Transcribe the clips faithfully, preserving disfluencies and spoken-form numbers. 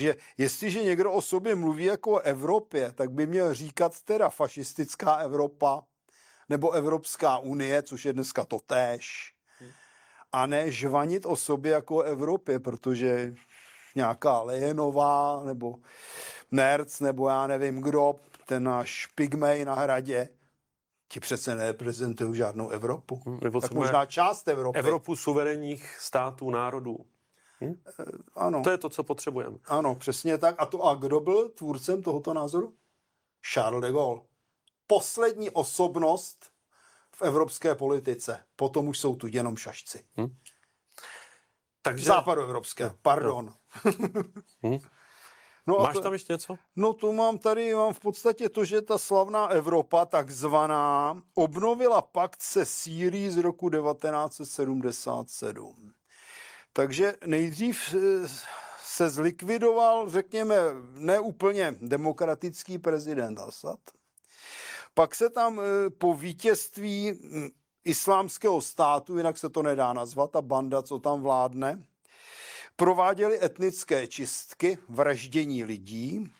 Že jestliže někdo o sobě mluví jako o Evropě, tak by měl říkat teda fašistická Evropa nebo Evropská unie, což je dneska totéž. A ne žvanit o sobě jako o Evropě, protože nějaká Lejenová nebo Nerc nebo já nevím kdo, ten náš pygmej na hradě, ti přece nereprezentují žádnou Evropu. Tak možná část Evropy. Evropu suverénních států, národů. Hm? Ano. To je to, co potřebujeme. Ano, přesně tak. A to a kdo byl tvůrcem tohoto názoru? Charles de Gaulle. Poslední osobnost v evropské politice. Potom už jsou tu jenom šašci. Hm? Takže... Západoevropské, pardon. Hm? No Máš to, tam ještě něco? No to mám tady, mám v podstatě to, že ta slavná Evropa, takzvaná, obnovila pakt se Sýrií z roku devatenáct set sedmdesát sedm. Takže nejdřív se zlikvidoval, řekněme, neúplně demokratický prezident Asad. Pak se tam po vítězství islámského státu, jinak se to nedá nazvat, ta banda, co tam vládne, prováděli etnické čistky, vraždění lidí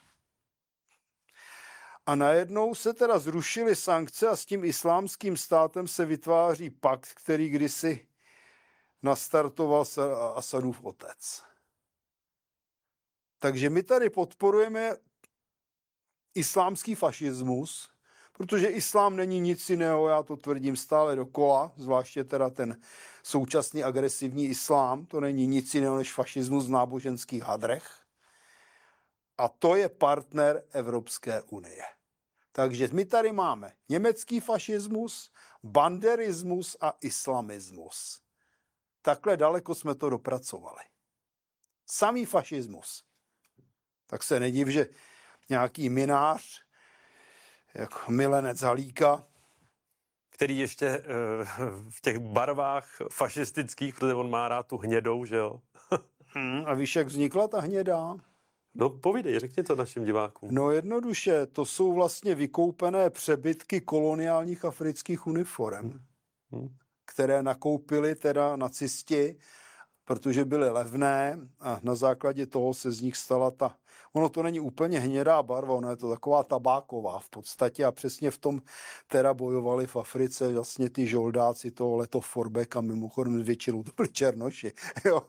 a najednou se teda zrušily sankce a s tím islámským státem se vytváří pakt, který kdysi nastartoval Asadův otec. Takže my tady podporujeme islámský fašismus, protože islám není nic jiného, já to tvrdím stále dokola, zvláště teda ten současný agresivní islám, to není nic jiného než fašismus v náboženských hadrech. A to je partner Evropské unie. Takže my tady máme německý fašismus, banderismus a islamismus. Takhle daleko jsme to dopracovali. Samý fašismus. Tak se nediv, že nějaký minář, jako milenec Halíka, který ještě v těch barvách fašistických, protože on má rád tu hnědou, že jo? hmm, a víš, jak vznikla ta hnědá? No povídej, řekni to našim divákům. No jednoduše, to jsou vlastně vykoupené přebytky koloniálních afrických uniform, hmm. Hmm. které nakoupili teda nacisti, protože byly levné a na základě toho se z nich stala ta, ono to není úplně hnědá barva, ono je to taková tabáková v podstatě a přesně v tom teda bojovali v Africe vlastně ty žoldáci toho Leto Forbeka, mimochodem většinou to byli černoši, jo.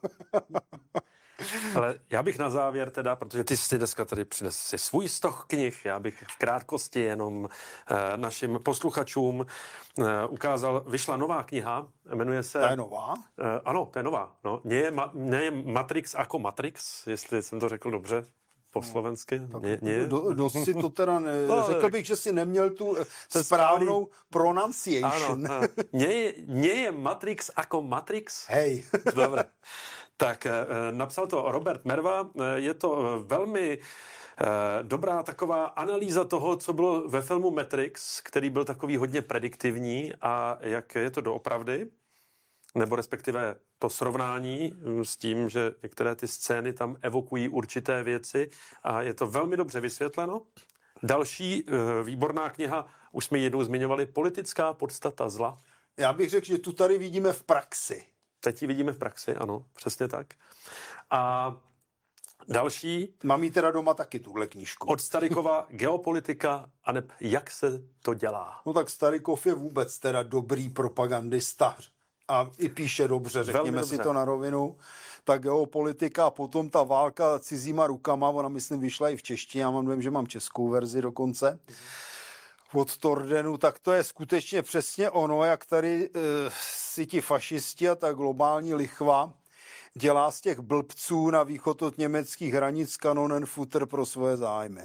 Ale já bych na závěr teda, protože ty jsi dneska tady přinesl si svůj stoch knih, já bych v krátkosti jenom eh, našim posluchačům eh, ukázal, vyšla nová kniha, jmenuje se... To je nová? Eh, ano, to je nová. No. Nie, je ma, nie je Matrix jako Matrix, jestli jsem to řekl dobře po slovensky. No, nie, nie? Do, dost si to teda, ne, no, řekl bych, že si neměl tu správnou pronunciation. Ano, nie, je, nie je Matrix jako Matrix? Hej. Dobre. Tak napsal to Robert Merva, je to velmi dobrá taková analýza toho, co bylo ve filmu Matrix, který byl takový hodně prediktivní a jak je to doopravdy, nebo respektive to srovnání s tím, že některé ty scény tam evokují určité věci a je to velmi dobře vysvětleno. Další výborná kniha, už jsme jednou zmiňovali, Politická podstata zla. Já bych řekl, že tu tady vidíme v praxi. Teď ji vidíme v praxi, ano, přesně tak. A další... Mám jí teda doma taky, tuhle knížku. Od Starykova Geopolitika, aneb jak se to dělá. No tak Starykov je vůbec teda dobrý propagandista a i píše dobře, řekněme dobře. Si to na rovinu. Ta geopolitika a potom ta válka cizíma rukama, ona myslím vyšla i v češtině, já mám vím, že mám českou verzi dokonce. Od Tordenu, tak to je skutečně přesně ono, jak tady e, si ti fašisti a ta globální lichva dělá z těch blbců na východ od německých hranic kanonenfutter pro svoje zájmy.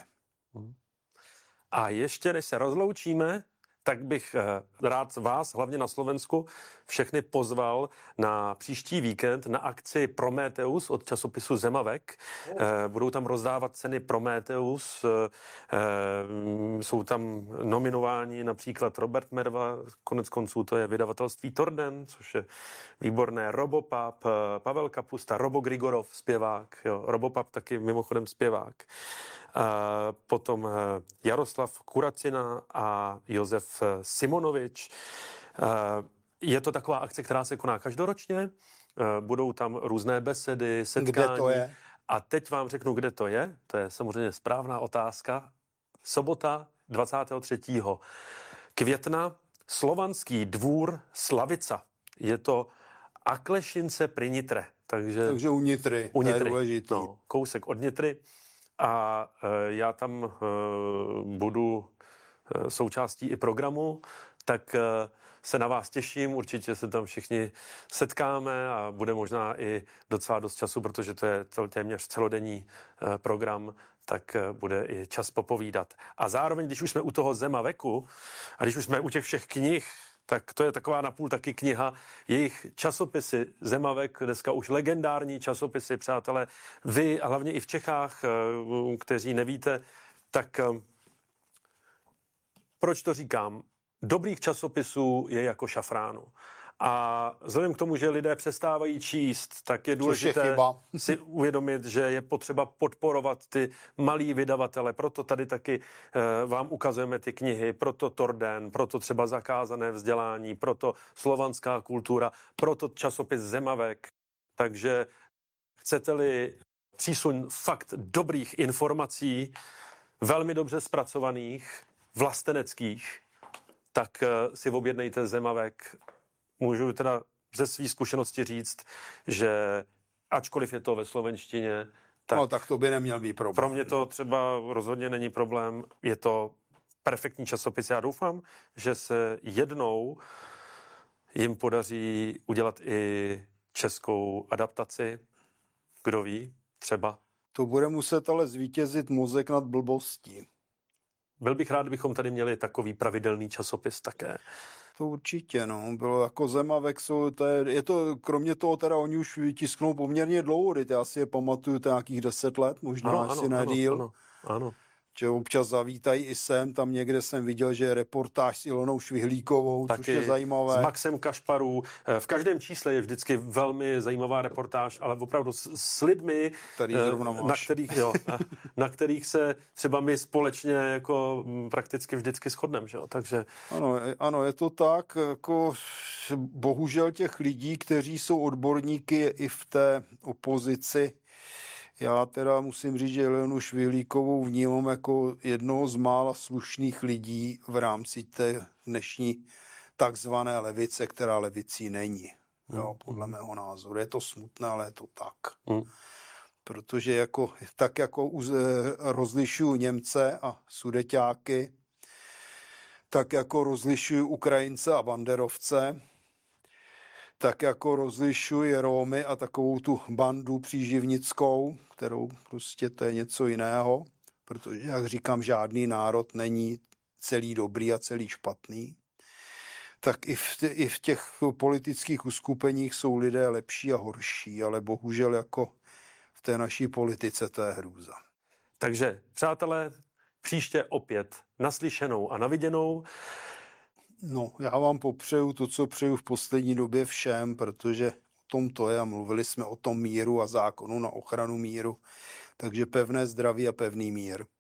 A ještě než se rozloučíme, tak bych rád vás, hlavně na Slovensku, všechny pozval na příští víkend na akci Prometheus od časopisu Zemavek. Oh. Budou tam rozdávat ceny Prometheus. Jsou tam nominováni například Robert Merva, konec konců to je vydavatelství Torden, což je výborné, Robopap, Pavel Kapusta, Robo Grigorov, zpěvák, jo, Robopap taky mimochodem zpěvák. Uh, potom uh, Jaroslav Kuracina a Josef Simonovič. Uh, je to taková akce, která se koná každoročně. Uh, budou tam různé besedy, setkání. Kde to je? A teď vám řeknu, kde to je. To je samozřejmě správná otázka. Sobota dvacátého třetího května, Slovanský dvůr Slavica. Je to Aklešince pri Nitre. Takže, Takže u Nitry, u to je Nitry. důležitý. No, kousek od Nitry. A e, já tam e, budu e, součástí i programu, tak e, se na vás těším, určitě se tam všichni setkáme a bude možná i docela dost času, protože to je cel, téměř celodenní e, program, tak e, bude i čas popovídat. A zároveň, když už jsme u toho Zema veku a když už jsme u těch všech knih, tak to je taková napůl taky kniha, jejich časopisy Zemavek, dneska už legendární časopisy, přátelé, vy a hlavně i v Čechách, e, kteří nevíte, tak e, proč to říkám? Dobrých časopisů je jako šafránu. A vzhledem k tomu, že lidé přestávají číst, tak je důležité je chyba. si uvědomit, že je potřeba podporovat ty malý vydavatele. Proto tady taky e, vám ukazujeme ty knihy, proto Torden, proto třeba Zakázané vzdělání, proto Slovanská kultura, proto časopis Zemavek. Takže chcete-li přísun fakt dobrých informací, velmi dobře zpracovaných, vlasteneckých, tak uh, si objednejte Zemavek. Můžu teda ze své zkušenosti říct, že ačkoliv je to ve slovenštině, tak, No tak to by neměl být problém. pro mě to třeba rozhodně není problém. Je to perfektní časopis. Já doufám, že se jednou jim podaří udělat i českou adaptaci. Kdo ví, třeba. To bude muset ale zvítězit mozek nad blbostí. Byl bych rád, kdybychom tady měli takový pravidelný časopis také. To určitě, no. Bylo jako Zemavek, jsou, to je, je to, kromě toho teda oni už vytisknou poměrně dlouho, já si je pamatuju, to nějakých deset let, možná Ano, asi ano, nedíl. ano, ano, ano. Že občas zavítají i sem, tam někde jsem viděl, že je reportáž s Ilonou Švihlíkovou, Taky což je zajímavé. s Maxem Kašparů. V každém čísle je vždycky velmi zajímavá reportáž, ale opravdu s, s lidmi, Který zrovna na máš. kterých, jo, na kterých se třeba my společně jako prakticky vždycky shodneme. Že jo? Takže Ano, ano, je to tak, jako bohužel těch lidí, kteří jsou odborníky i v té opozici. Já teda musím říct, že Ilonu Švihlíkovou vnímám jako jednoho z mála slušných lidí v rámci té dnešní takzvané levice, která levicí není. Jo, podle mého názoru. Je to smutné, ale je to tak. mm. Protože jako, tak jako uz, rozlišuju Němce a Sudeťáky, tak jako rozlišuju Ukrajince a Banderovce, tak jako rozlišuji Rómy a takovou tu bandu příživnickou, kterou prostě to je něco jiného, protože, jak říkám, žádný národ není celý dobrý a celý špatný. Tak i v, tě, i v těch politických uskupeních jsou lidé lepší a horší, ale bohužel jako v té naší politice to je hrůza. Takže, přátelé, příště opět naslyšenou a naviděnou. No, já vám popřeju to, co přeju v poslední době všem, protože o tom to je a mluvili jsme o tom míru a zákonu na ochranu míru. Takže pevné zdraví a pevný mír.